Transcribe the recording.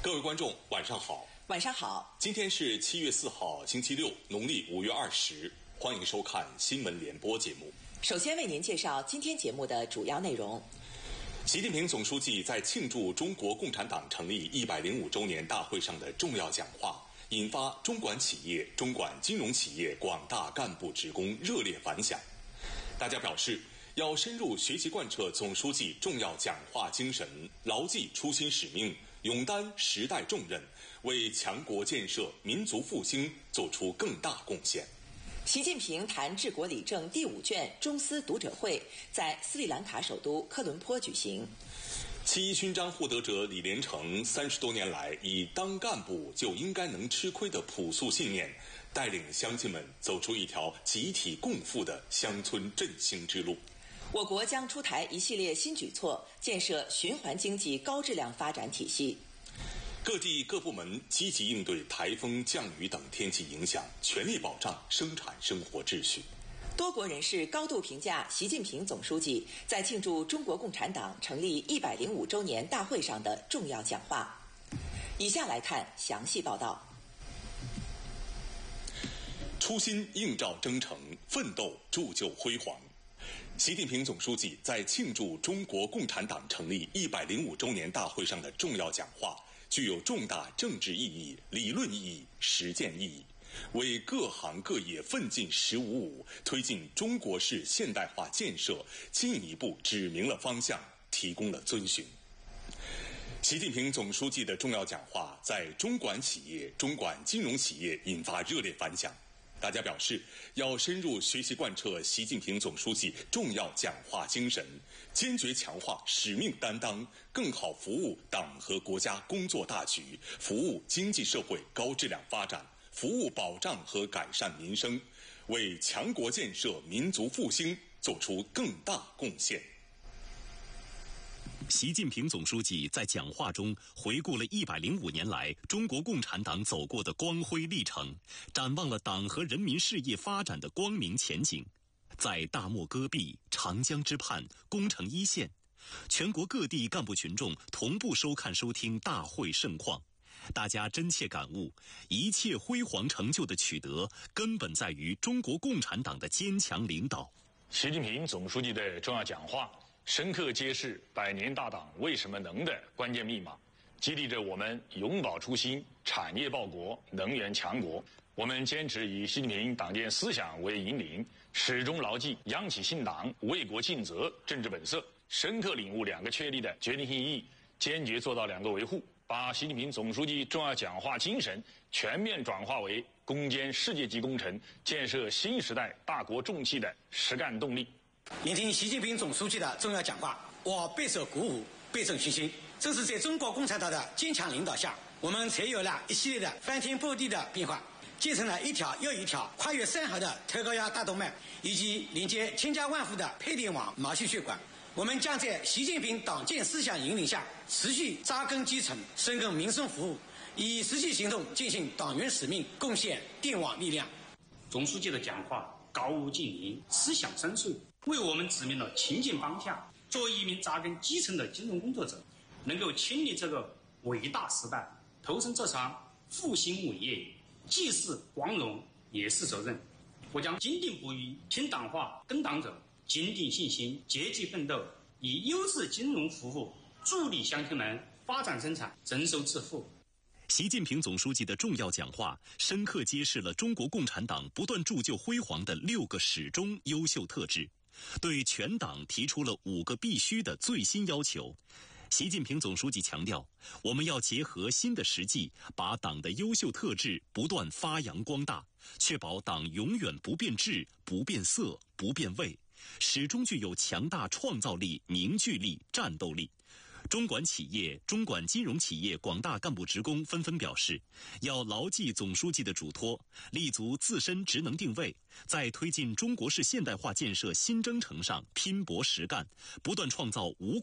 各位观众，晚上好。 晚上好。 今天是7月4号，星期六，农历5月20。欢迎收看新闻联播节目。 首先为您介绍今天节目的主要内容。 习近平总书记在庆祝中国共产党成立105周年大会上的重要讲话，引发中管企业、中管金融企业广大干部职工热烈反响。大家表示，要深入学习贯彻总书记重要讲话精神，牢记初心使命，勇担时代重任，为强国建设、民族复兴做出更大贡献。 习近平谈治国理政第5卷中斯读者会在斯里兰卡首都科伦坡举行。 7·1勋章获得者李连成30多年来以当干部就应该能吃亏的朴素信念，带领乡亲们走出一条集体共富的乡村振兴之路。 我国将出台一系列新举措，建设循环经济高质量发展体系。 各地各部门积极应对台风、降雨等天气影响，全力保障生产生活秩序。 多国人士高度评价习近平总书记在庆祝中国共产党成立105周年大会上的重要讲话。以下来看详细报道。 初心映照征程，奋斗铸就辉煌。习近平总书记在庆祝中国共产党成立105周年大会上的重要讲话，具有重大政治意义、理论意义、实践意义，为各行各业奋进“15+5”推进中国式现代化建设进一步指明了方向，提供了遵循。习近平总书记的重要讲话在中管企业、中管金融企业引发热烈反响。大家表示，要深入学习贯彻习近平总书记重要讲话精神，坚决强化使命担当，更好服务党和国家工作大局，服务经济社会高质量发展，服务保障和改善民生，为强国建设、民族复兴做出更大贡献。 习近平总书记在讲话中回顾了105年来中国共产党走过的光辉历程，展望了党和人民事业发展的光明前景。在大漠戈壁、长江之畔、攻城一线，全国各地干部群众同步收看收听大会盛况，大家真切感悟，一切辉煌成就的取得，根本在于中国共产党的坚强领导。 习近平总书记的重要讲话深刻揭示100年大党为什么能的关键密码，激励着我们永葆初心，产业报国，能源强国。我们坚持以习近平党建思想为引领，始终牢记央企信党、为国尽责政治本色，深刻领悟2个确立的决定性意义，坚决做到2个维护，把习近平总书记重要讲话精神全面转化为攻坚世界级工程、建设新时代大国重器的实干动力。 聆听习近平总书记的重要讲话，我备受鼓舞，倍增信心。正是在中国共产党的坚强领导下，我们才有了一系列的翻天覆地的变化，建成了一条又一条跨越山河的特高压大动脉，以及连接千家万户的配电网毛细血管。我们将在习近平党建思想引领下，持续扎根基层，深耕民生服务，以实际行动践行党员使命，贡献电网力量。 总书记的讲话高屋建瓴，思想深邃，为我们指明了前进方向。作为一名扎根基层的金融工作者，能够亲历这个伟大时代，投身这场复兴伟业，既是光荣也是责任。我将坚定不移听党话跟党走，坚定信心，积极奋斗，以优质金融服务助力乡亲们发展生产，增收致富。 习近平总书记的重要讲话深刻揭示了中国共产党不断铸就辉煌的6个始终优秀特质，对全党提出了5个必须的最新要求。习近平总书记强调，我们要结合新的实际，把党的优秀特质不断发扬光大，确保党永远不变质、不变色、不变味，始终具有强大创造力、凝聚力、战斗力。中管企业、中管金融企业广大干部职工纷纷表示，要牢记总书记的嘱托，立足自身职能定位，在推进中国式现代化建设新征程上拼搏实干，不断创造无